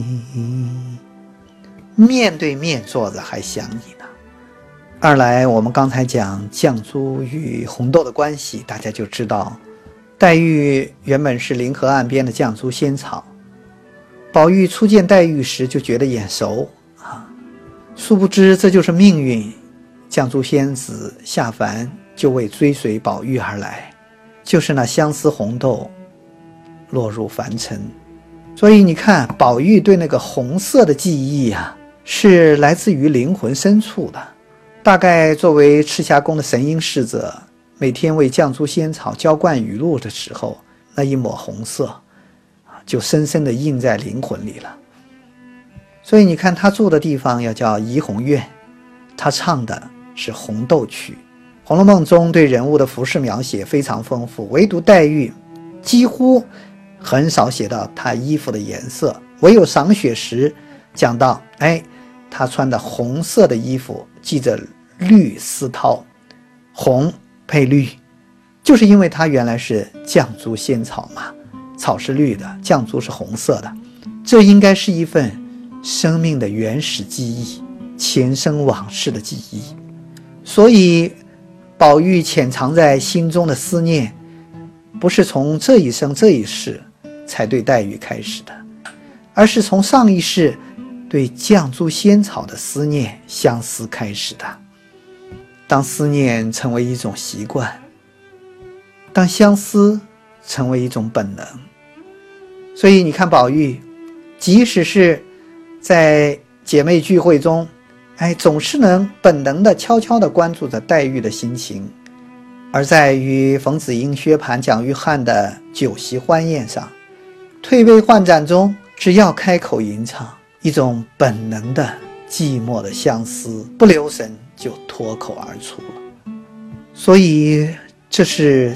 面对面坐着还想你呢。二来，我们刚才讲绛珠与红豆的关系，大家就知道，黛玉原本是临河岸边的绛珠仙草，宝玉初见黛玉时就觉得眼熟啊，殊不知这就是命运，绛珠仙子下凡就为追随宝玉而来，就是那相思红豆落入凡尘。所以你看，宝玉对那个红色的记忆啊，是来自于灵魂深处的。大概作为赤霞宫的神瑛侍者，每天为绛珠仙草浇灌雨露的时候，那一抹红色就深深地印在灵魂里了。所以你看，他住的地方要叫怡红院，他唱的是红豆曲。《红楼梦》中对人物的服饰描写非常丰富，唯独黛玉几乎很少写到她衣服的颜色，唯有赏雪时讲到，她穿的红色的衣服系着绿丝绦，红配绿，就是因为她原来是绛珠仙草嘛，草是绿的，绛珠是红色的，这应该是一份生命的原始记忆，前生往事的记忆。所以宝玉潜藏在心中的思念，不是从这一生这一世才对黛玉开始的，而是从上一世对绛珠仙草的思念相思开始的。当思念成为一种习惯，当相思成为一种本能，所以你看宝玉即使是在姐妹聚会中，总是能本能的悄悄地关注着黛玉的心情。而在与冯子英、薛蟠、蒋玉菡的酒席欢宴上，退杯换盏中，只要开口吟唱，一种本能的寂寞的相思不留神就脱口而出了。所以这是